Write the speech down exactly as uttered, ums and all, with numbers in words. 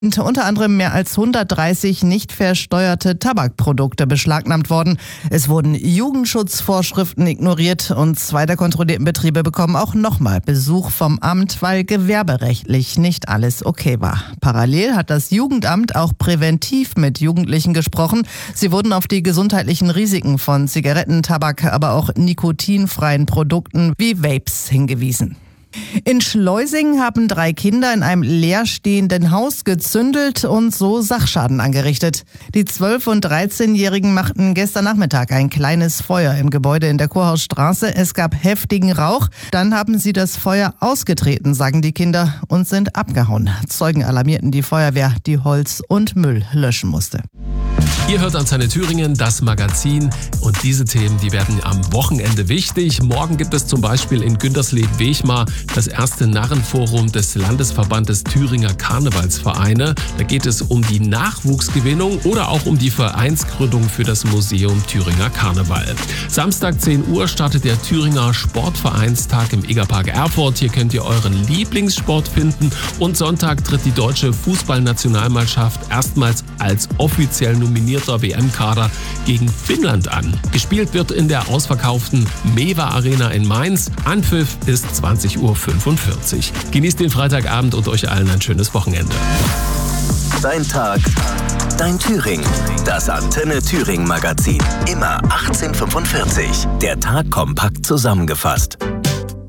Und unter anderem mehr als hundertdreißig nicht versteuerte Tabakprodukte beschlagnahmt worden. Es wurden Jugendschutzvorschriften ignoriert und zwei der kontrollierten Betriebe bekommen auch nochmal Besuch vom Amt, weil gewerberechtlich nicht alles okay war. Parallel hat das Jugendamt auch präventiv mit Jugendlichen gesprochen. Sie wurden auf die gesundheitlichen Risiken von Zigaretten, Tabak, aber auch nikotinfreien Produkten wie Vapes hingewiesen. In Schleusing haben drei Kinder in einem leerstehenden Haus gezündelt und so Sachschaden angerichtet. Die zwölf- und dreizehnjährigen machten gestern Nachmittag ein kleines Feuer im Gebäude in der Kurhausstraße. Es gab heftigen Rauch. Dann haben sie das Feuer ausgetreten, sagen die Kinder, und sind abgehauen. Zeugen alarmierten die Feuerwehr, die Holz und Müll löschen musste. Ihr hört Antenne Thüringen, das Magazin, und diese Themen, die werden am Wochenende wichtig. Morgen gibt es zum Beispiel in Günterslev-Wechmar das erste Narrenforum des Landesverbandes Thüringer Karnevalsvereine. Da geht es um die Nachwuchsgewinnung oder auch um die Vereinsgründung für das Museum Thüringer Karneval. Samstag zehn Uhr startet der Thüringer Sportvereinstag im Egerpark Erfurt. Hier könnt ihr euren Lieblingssport finden, und Sonntag tritt die deutsche Fußballnationalmannschaft erstmals als offiziell nominierter W M-Kader gegen Finnland an. Gespielt wird in der ausverkauften Mewa Arena in Mainz. Anpfiff ist zwanzig Uhr fünfundvierzig. Genießt den Freitagabend und euch allen ein schönes Wochenende. Dein Tag, dein Thüringen. Das Antenne Thüringen Magazin. Immer achtzehn Uhr fünfundvierzig. Der Tag kompakt zusammengefasst.